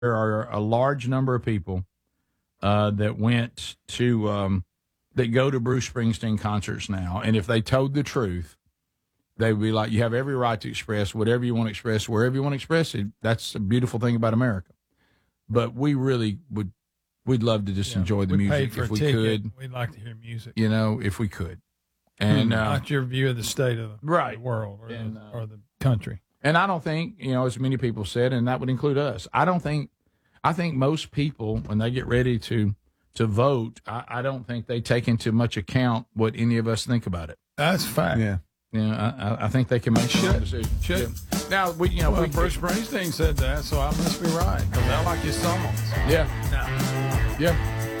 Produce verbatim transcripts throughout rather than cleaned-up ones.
there are a large number of people uh, that went to um, that go to Bruce Springsteen concerts now, and if they told the truth, they would be like, you have every right to express whatever you want to express, wherever you want to express it. That's a beautiful thing about America. But we really would, we'd love to just yeah, enjoy the music if we ticket. could. We'd like to hear music. You know, if we could. And uh, not your view of the state of the, right. the world or, and, the, uh, or the country. And I don't think, you know, as many people said, and that would include us, I don't think, I think most people, when they get ready to to vote, I, I don't think they take into much account what any of us think about it. That's fact. Yeah. Yeah, you know, I, I think they can make should decision. Should. Yeah. Now, we, you know, well, we, Bruce Springsteen said that, so I must be right, because I like his songs. Yeah. Yeah.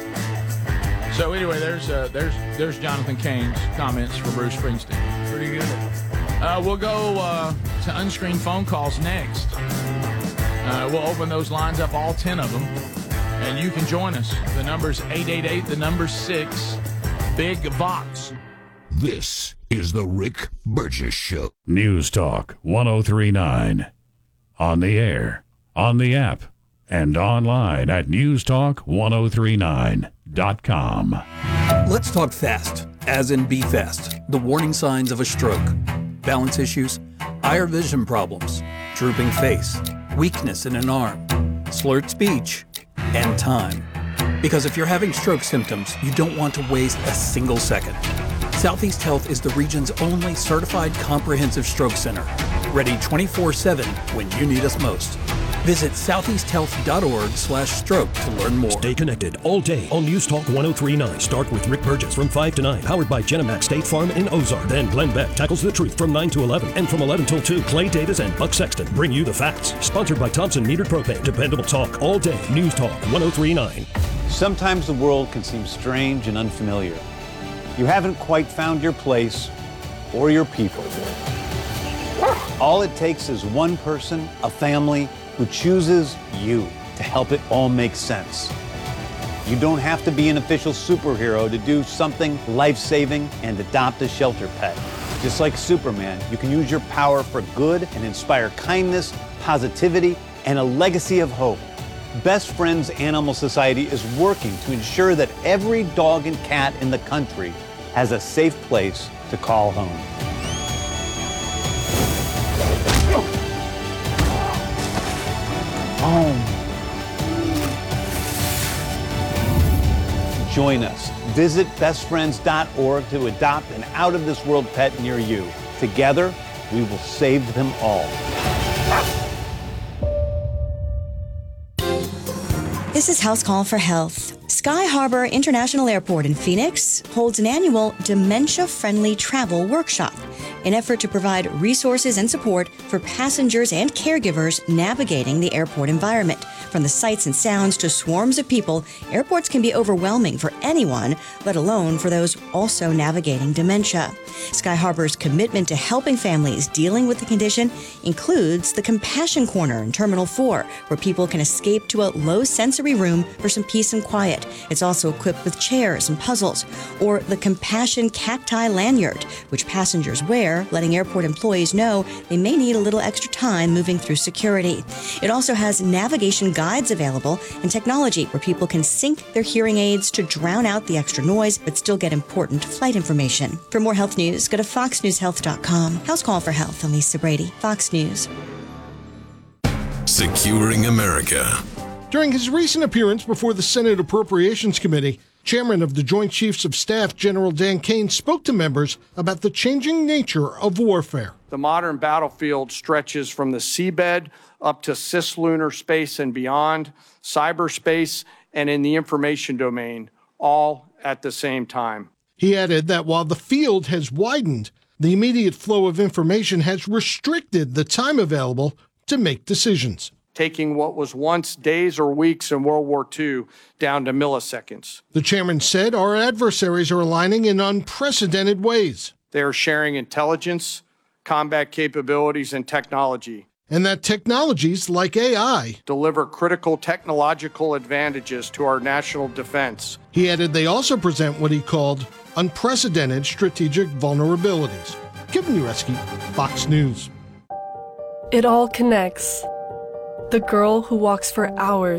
So anyway, there's uh, there's there's Jonathan Cain's comments for Bruce Springsteen. Pretty good. Uh, we'll go uh, to unscreened phone calls next. Uh, we'll open those lines up, all ten of them, and you can join us. The number's eight eight eight, the number six, Big Vox. This is the Rick Burgess Show. News Talk one oh three point nine. On the air, on the app, and online at news talk ten thirty-nine dot com. Let's talk fast, as in be fast. The warning signs of a stroke. Balance issues, eye or vision problems, drooping face, weakness in an arm, slurred speech, and time. Because if you're having stroke symptoms, you don't want to waste a single second. Southeast Health is the region's only certified comprehensive stroke center, ready twenty-four seven when you need us most. Visit southeasthealth.org slash stroke to learn more. Stay connected all day on News Talk ten thirty-nine. Start with Rick Burgess from five to nine, powered by Genemax State Farm in Ozark. Then Glenn Beck tackles the truth from nine to eleven. And from eleven till two, Clay Davis and Buck Sexton bring you the facts. Sponsored by Thompson Metered Propane. Dependable talk all day. News Talk ten thirty-nine. Sometimes the world can seem strange and unfamiliar. You haven't quite found your place or your people. All it takes is one person, a family, who chooses you to help it all make sense. You don't have to be an official superhero to do something life-saving and adopt a shelter pet. Just like Superman, you can use your power for good and inspire kindness, positivity, and a legacy of hope. Best Friends Animal Society is working to ensure that every dog and cat in the country has a safe place to call home. Home. Join us. Visit best friends dot org to adopt an out-of-this-world pet near you. Together, we will save them all. This is House Call for Health. Sky Harbor International Airport in Phoenix holds an annual dementia-friendly travel workshop, an effort to provide resources and support for passengers and caregivers navigating the airport environment. From the sights and sounds to swarms of people, airports can be overwhelming for anyone, let alone for those also navigating dementia. Sky Harbor's commitment to helping families dealing with the condition includes the Compassion Corner in Terminal four, where people can escape to a low-sensory room for some peace and quiet. It's also equipped with chairs and puzzles, or the Compassion Cacti Lanyard, which passengers wear, letting airport employees know they may need a little extra time moving through security. It also has navigation guides available and technology where people can sync their hearing aids to drown out the extra noise but still get important flight information. For more health news, go to fox news health dot com. House Call for Health, I'm Lisa Brady, Fox News. Securing America. During his recent appearance before the Senate Appropriations Committee, Chairman of the Joint Chiefs of Staff, General Dan Cain, spoke to members about the changing nature of warfare. The modern battlefield stretches from the seabed up to cislunar space and beyond, cyberspace, and in the information domain, all at the same time. He added that while the field has widened, the immediate flow of information has restricted the time available to make decisions, taking what was once days or weeks in World War Two down to milliseconds. The chairman said our adversaries are aligning in unprecedented ways. They are sharing intelligence, combat capabilities, and technology. And that technologies like A I deliver critical technological advantages to our national defense. He added they also present what he called unprecedented strategic vulnerabilities. Kevin Ureski, Fox News. It all connects. The girl who walks for hours